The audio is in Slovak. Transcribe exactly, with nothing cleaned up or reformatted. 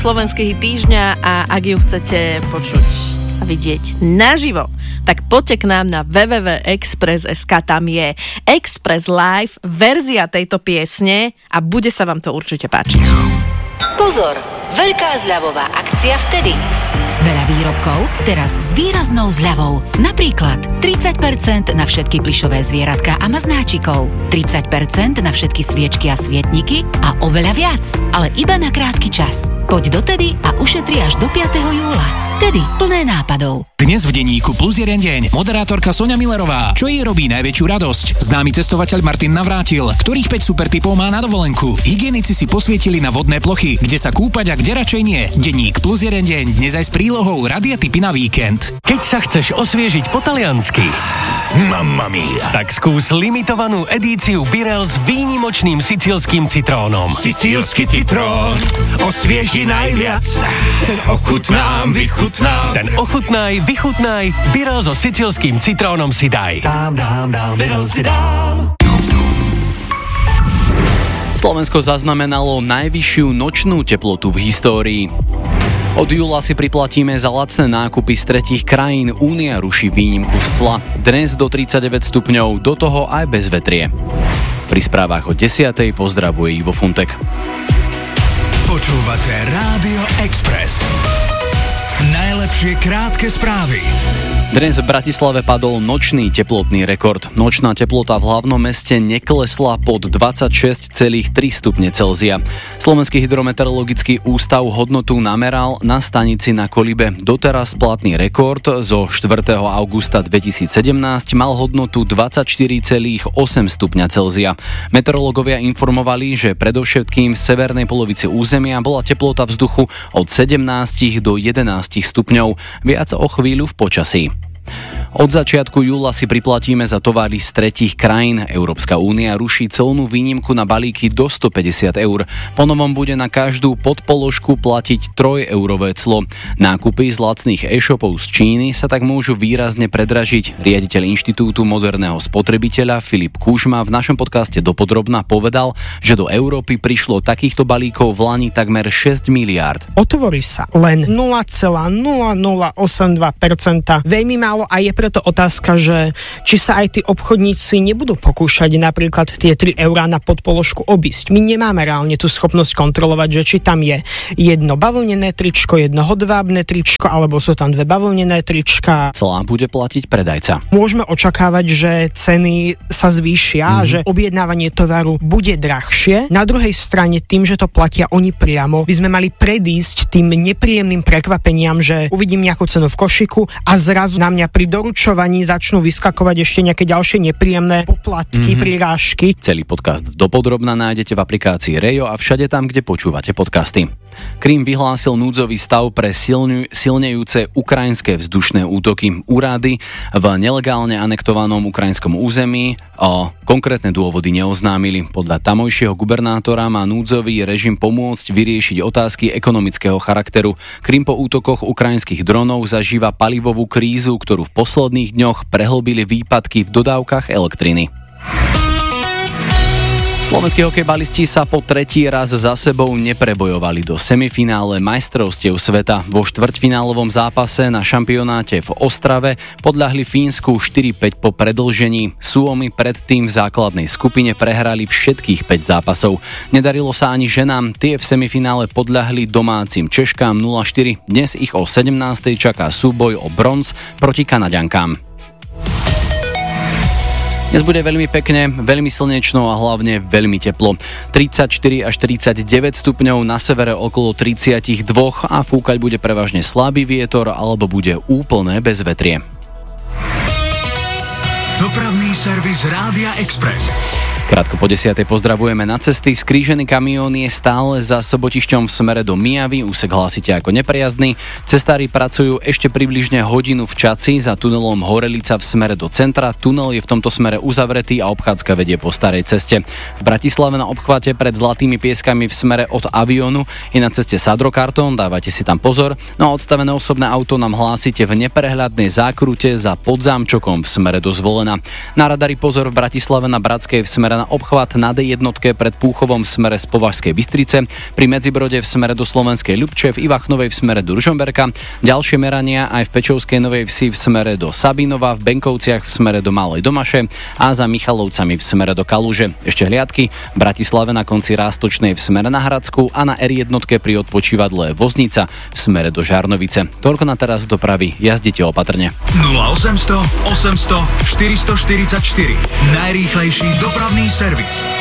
slovenských týždňa a ak ju chcete počuť a vidieť naživo, tak poďte k nám na w w w bodka express bodka es ká. Tam je Express Live, verzia tejto piesne a bude sa vám to určite páčiť. Pozor, veľká zľavová akcia vtedy. Veľa výrobkov, teraz s výraznou zľavou. Napríklad tridsať percent na všetky plyšové zvieratka a maznáčikov, tridsať percent na všetky sviečky a svietniky a oveľa viac, ale iba na krátky čas. Poď dotedy a ušetri až do piateho júla. Tedy plné nápadov. Dnes v denníku Plus jeden deň moderátorka Soňa Millerová. Čo jej robí najväčšiu radosť? Známy cestovateľ Martin Navrátil, ktorých päť super tipov má na dovolenku. Hygienici si posvietili na vodné plochy, kde sa kúpať a kde radšej nie. Denník Plus jeden deň dnes aj s prílohou Radia tipy na víkend. Keď sa chceš osviežiť po taliansky, mamma mia, tak skús limitovanú edíciu Birel s výnimočným sicílskym citrónom. Sicílsky citrón osvieži najviac. Ten ochutnám, vychutnám. Ten ochutnaj, vychutnaj, Birel so sicílskym citrónom si daj. Dám, dám, dám, Birel si dám. Slovensko zaznamenalo najvyššiu nočnú teplotu v histórii. Od júla si priplatíme za lacné nákupy z tretích krajín. Únia ruší výnimku z cla. Dnes do tridsaťdeväť stupňov, do toho aj bez vetrie. Pri správach o desiatej pozdravuje Ivo Funtek. Počúvate Rádio Express. Najlepšie krátke správy. Dnes v Bratislave padol nočný teplotný rekord. Nočná teplota v hlavnom meste neklesla pod dvadsaťšesť celá tri stupne Celzia. Slovenský hydrometeorologický ústav hodnotu nameral na stanici na Kolibe. Doteraz platný rekord zo štvrtého augusta dvetisícsedemnásť mal hodnotu dvadsaťštyri celá osem stupňa Celzia. Meteorológovia informovali, že predovšetkým v severnej polovici územia bola teplota vzduchu od sedemnásť do jedenásť stupňov. Viac o chvíľu v počasí. Od začiatku júla si priplatíme za tovary z tretích krajín. Európska únia ruší colnú výnimku na balíky do stopäťdesiat eur. Po novom bude na každú podpoložku platiť trojeurové clo. Nákupy z lacných e-shopov z Číny sa tak môžu výrazne predražiť. Riaditeľ Inštitútu moderného spotrebiteľa Filip Kužma v našom podcaste Dopodrobna povedal, že do Európy prišlo takýchto balíkov v lani takmer šesť miliárd. Otvorí sa len nula celá nula nula osem dva percenta. Veľmi málo a je preto otázka, že či sa aj tí obchodníci nebudú pokúšať napríklad tie tri eurá na podpoložku obísť. My nemáme reálne tú schopnosť kontrolovať, že či tam je jedno bavlnené tričko, jedno hodvábne tričko, alebo sú tam dve bavlnené trička. Clá bude platiť predajca. Môžeme očakávať, že ceny sa zvýšia, mm-hmm. že objednávanie tovaru bude drahšie. Na druhej strane tým, že to platia oni priamo, by sme mali predísť tým nepríjemným prekvapeniam, že uvidím nejakú cenu v košiku a zrazu na mňa pri doručovaní začnú vyskakovať ešte nejaké ďalšie nepríjemné poplatky, mm-hmm. prirážky. Celý podcast Dopodrobna nájdete v aplikácii Rejo a všade tam, kde počúvate podcasty. Krym vyhlásil núdzový stav pre silňu, silnejúce ukrajinské vzdušné útoky. Úrady v nelegálne anektovanom ukrajinskom území o konkrétne dôvody neoznámili. Podľa tamojšieho gubernátora má núdzový režim pomôcť vyriešiť otázky ekonomického charakteru. Krym po útokoch ukrajinských dronov zažíva palivovú krízu, ktorú v posledných dňoch prehlbili výpadky v dodávkach elektriny. Slovenskí hokejbalisti sa po tretí raz za sebou neprebojovali do semifinále majstrovstiev sveta. Vo štvrťfinálovom zápase na šampionáte v Ostrave podľahli Fínsku štyri päť po predĺžení. Suomi predtým v základnej skupine prehrali všetkých päť zápasov. Nedarilo sa ani ženám, tie v semifinále podľahli domácim Češkám nula štyri. Dnes ich o sedemnástej čaká súboj o bronz proti Kanaďankám. Dnes bude veľmi pekne, veľmi slnečno a hlavne veľmi teplo. tridsaťštyri až tridsaťdeväť stupňov, na severe okolo tridsaťdva a fúkať bude prevažne slabý vietor alebo bude úplné bezvetrie. Dopravný servis Rádia Express. Krátko po desiatej pozdravujeme na cesty. Skrížený kamión je stále za Sobotišťom v smere do Mijavy, úsek hlásite ako neprejazdný. Cestári pracujú ešte približne hodinu v Čaci za tunelom Horelica v smere do centra. Tunel je v tomto smere uzavretý a obchádzka vedie po starej ceste. V Bratislave na obchvate pred Zlatými pieskami v smere od Avionu je na ceste Sadrokartón, dávajte si tam pozor. No a odstavené osobné auto nám hlásite v neprehľadnej zákrute za Podzámčokom v smere do Zvolena. Na radari pozor v Bratislave na Bratskej v smere na obchvat na dé jednotke pred Púchovom v smere z Považskej Bystrice, pri Medzibrode v smere do Slovenskej Ľubče, v Ivachnovej v smere do Ružomberka, ďalšie merania aj v Pečovskej Novej Vsi v smere do Sabinova, v Benkovciach v smere do Malej Domaše a za Michalovcami v smere do Kaluže. Ešte hliadky v Bratislave na konci Rástočnej v smere na Hradsku a na er jednotke pri odpočívadle Voznica v smere do Žarnovice. Toľko na teraz dopravy, jazdite opatrne. nula osemsto osemsto štyristoštyridsaťštyri. Najrýchlejší dopravný servis.